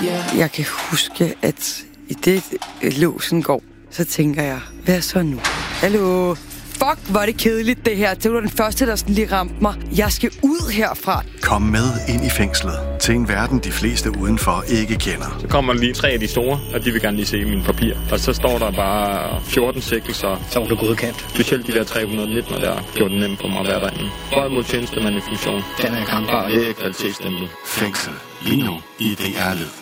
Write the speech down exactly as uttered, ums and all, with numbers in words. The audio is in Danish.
Jeg kan huske, at i det låsen går, så tænker jeg, hvad så nu? Hallo? Fuck, hvor er det kedeligt det her. Det var den første, der sådan lige ramte mig. Jeg skal ud herfra. Kom med ind i fængslet til en verden, de fleste udenfor ikke kender. Så kommer lige tre af de store, og de vil gerne lige se mine papir. Og så står der bare fjorten sigtelser. Så er du godkendt. Specielt de der tre hundrede nitten, der har gjort det nemt for mig at være derinde. Røg mod tjenestemand i funktion. Den er kampbar. Det er kvalitetsstemplet. Fængsel. Lige nu i D R Lyd.